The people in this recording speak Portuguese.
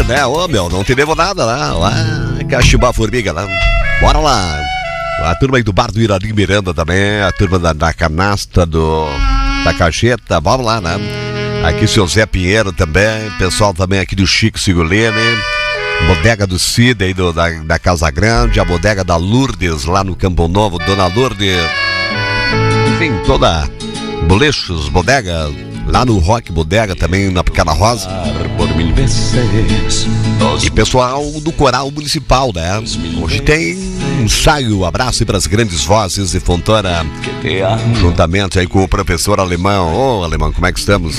né? Ô, meu, não te devo nada lá, Cachimba Formiga lá. Bora lá. A turma aí do bar do Iradim Miranda também, a turma da canasta da cacheta, vamos lá, né? Aqui seu Zé Pinheiro também, pessoal também aqui do Chico Sigolene, bodega do Cid aí da Casa Grande, a bodega da Lourdes lá no Campo Novo, Dona Lourdes. Enfim, toda Bolechos, bodega, lá no Rock Bodega também, na Pequena Rosa. E pessoal do Coral Municipal, né? Hoje tem ensaio, abraço para as grandes vozes de Fontana, juntamente aí com o professor Alemão. Ô, Alemão, como é que estamos?